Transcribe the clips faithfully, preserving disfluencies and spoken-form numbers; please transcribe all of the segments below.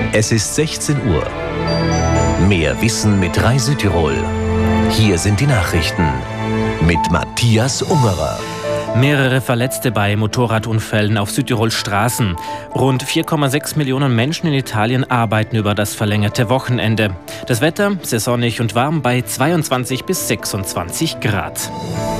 Es ist sechzehn Uhr. Mehr Wissen mit Rai Südtirol. Hier sind die Nachrichten mit Matthias Ungerer. Mehrere Verletzte bei Motorradunfällen auf Südtirols Straßen. Rund vier Komma sechs Millionen Menschen in Italien arbeiten über das verlängerte Wochenende. Das Wetter sehr sonnig und warm bei zweiundzwanzig bis sechsundzwanzig Grad.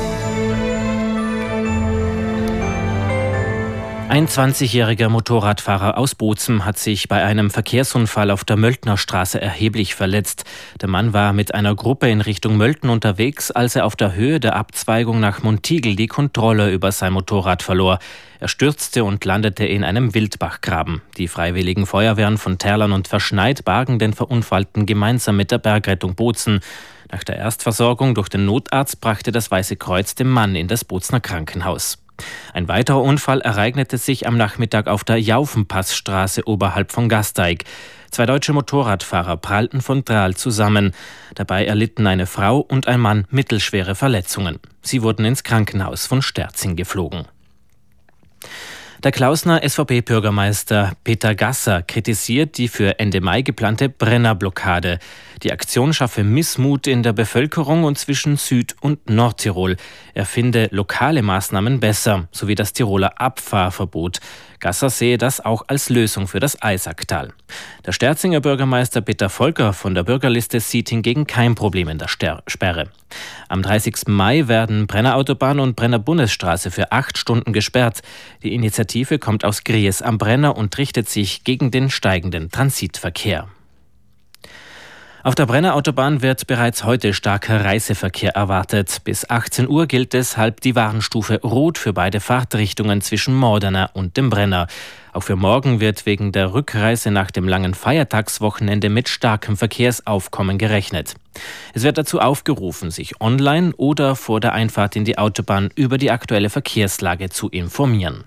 Ein zwanzigjähriger Motorradfahrer aus Bozen hat sich bei einem Verkehrsunfall auf der Möltner Straße erheblich verletzt. Der Mann war mit einer Gruppe in Richtung Mölten unterwegs, als er auf der Höhe der Abzweigung nach Montigel die Kontrolle über sein Motorrad verlor. Er stürzte und landete in einem Wildbachgraben. Die freiwilligen Feuerwehren von Terlan und Verschneid bargen den Verunfallten gemeinsam mit der Bergrettung Bozen. Nach der Erstversorgung durch den Notarzt brachte das Weiße Kreuz den Mann in das Bozener Krankenhaus. Ein weiterer Unfall ereignete sich am Nachmittag auf der Jaufenpassstraße oberhalb von Gasteig. Zwei deutsche Motorradfahrer prallten frontal zusammen. Dabei erlitten eine Frau und ein Mann mittelschwere Verletzungen. Sie wurden ins Krankenhaus von Sterzing geflogen. Der Klausner S V P-Bürgermeister Peter Gasser kritisiert die für Ende Mai geplante Brennerblockade. Die Aktion schaffe Missmut in der Bevölkerung und zwischen Süd- und Nordtirol. Er finde lokale Maßnahmen besser, sowie das Tiroler Abfahrverbot. Gasser sehe das auch als Lösung für das Eisacktal. Der Sterzinger Bürgermeister Peter Volker von der Bürgerliste sieht hingegen kein Problem in der Ster- Sperre. Am dreißigsten Mai werden Brennerautobahn und Brenner Bundesstraße für acht Stunden gesperrt. Die Initiative kommt aus Gries am Brenner und richtet sich gegen den steigenden Transitverkehr. Auf der Brennerautobahn wird bereits heute starker Reiseverkehr erwartet. Bis achtzehn Uhr gilt deshalb die Warnstufe Rot für beide Fahrtrichtungen zwischen Modena und dem Brenner. Auch für morgen wird wegen der Rückreise nach dem langen Feiertagswochenende mit starkem Verkehrsaufkommen gerechnet. Es wird dazu aufgerufen, sich online oder vor der Einfahrt in die Autobahn über die aktuelle Verkehrslage zu informieren.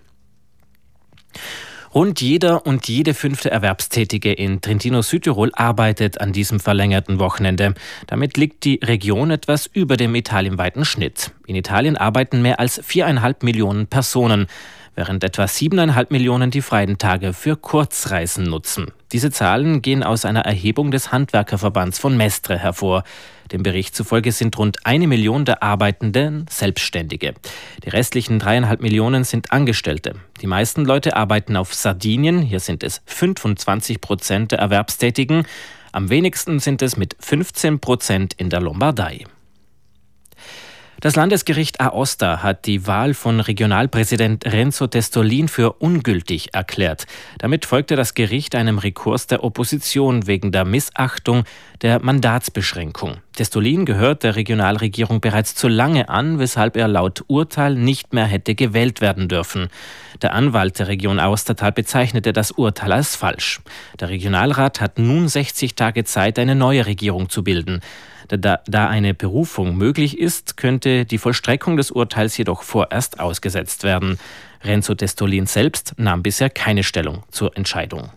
Rund jeder und jede fünfte Erwerbstätige in Trentino-Südtirol arbeitet an diesem verlängerten Wochenende. Damit liegt die Region etwas über dem italienweiten Schnitt. In Italien arbeiten mehr als viereinhalb Millionen Personen, während etwa siebeneinhalb Millionen die freien Tage für Kurzreisen nutzen. Diese Zahlen gehen aus einer Erhebung des Handwerkerverbands von Mestre hervor. Dem Bericht zufolge sind rund eine Million der Arbeitenden Selbstständige. Die restlichen dreieinhalb Millionen sind Angestellte. Die meisten Leute arbeiten auf Sardinien. Hier sind es fünfundzwanzig Prozent der Erwerbstätigen. Am wenigsten sind es mit fünfzehn Prozent in der Lombardei. Das Landesgericht Aosta hat die Wahl von Regionalpräsident Renzo Testolin für ungültig erklärt. Damit folgte das Gericht einem Rekurs der Opposition wegen der Missachtung der Mandatsbeschränkung. Testolin gehört der Regionalregierung bereits zu lange an, weshalb er laut Urteil nicht mehr hätte gewählt werden dürfen. Der Anwalt der Region Aostatal bezeichnete das Urteil als falsch. Der Regionalrat hat nun sechzig Tage Zeit, eine neue Regierung zu bilden. Da, da eine Berufung möglich ist, könnte die Vollstreckung des Urteils jedoch vorerst ausgesetzt werden. Renzo Testolin selbst nahm bisher keine Stellung zur Entscheidung.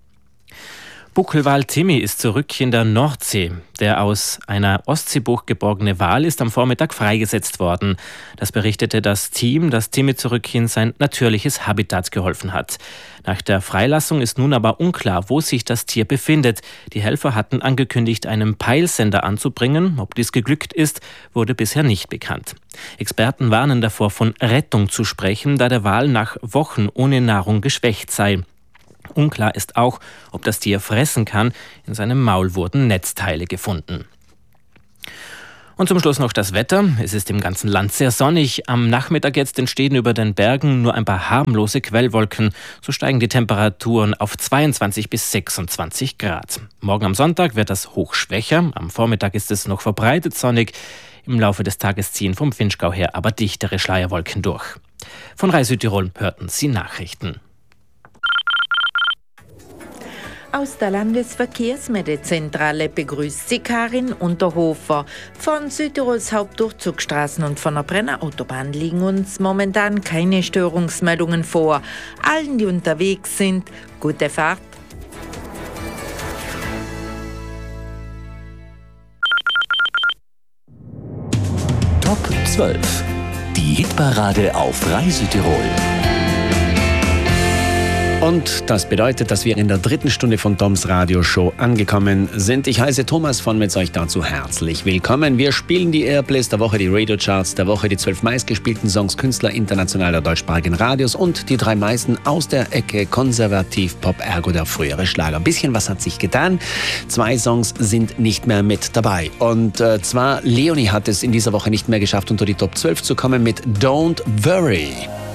Buckelwal Timmy ist zurück in der Nordsee. Der aus einer Ostseebucht geborgene Wal ist am Vormittag freigesetzt worden. Das berichtete das Team, das Timmy zurück in sein natürliches Habitat geholfen hat. Nach der Freilassung ist nun aber unklar, wo sich das Tier befindet. Die Helfer hatten angekündigt, einen Peilsender anzubringen. Ob dies geglückt ist, wurde bisher nicht bekannt. Experten warnen davor, von Rettung zu sprechen, da der Wal nach Wochen ohne Nahrung geschwächt sei. Unklar ist auch, ob das Tier fressen kann. In seinem Maul wurden Netzteile gefunden. Und zum Schluss noch das Wetter. Es ist im ganzen Land sehr sonnig. Am Nachmittag jetzt entstehen über den Bergen nur ein paar harmlose Quellwolken. So steigen die Temperaturen auf zweiundzwanzig bis sechsundzwanzig Grad. Morgen am Sonntag wird das Hoch schwächer. Am Vormittag ist es noch verbreitet sonnig. Im Laufe des Tages ziehen vom Vinschgau her aber dichtere Schleierwolken durch. Von Rai Südtirol hörten Sie Nachrichten. Aus der Landesverkehrsmeldzentrale begrüßt Sie Karin Unterhofer. Von Südtirols Hauptdurchzugsstraßen und von der Brennerautobahn liegen uns momentan keine Störungsmeldungen vor. Allen, die unterwegs sind, gute Fahrt. Top zwölf. Die Hitparade auf Rai Südtirol. Und das bedeutet, dass wir in der dritten Stunde von Toms Radioshow angekommen sind. Ich heiße Thomas von Metz, euch dazu herzlich willkommen. Wir spielen die Airplays der Woche, die Radiocharts der Woche, die zwölf meistgespielten Songs Künstler international der deutschsprachigen Radios und die drei meisten aus der Ecke Konservativ, Pop, Ergo, der frühere Schlager. Ein bisschen was hat sich getan. Zwei Songs sind nicht mehr mit dabei. Und äh, zwar Leonie hat es in dieser Woche nicht mehr geschafft, unter die Top zwölf zu kommen mit Don't Worry.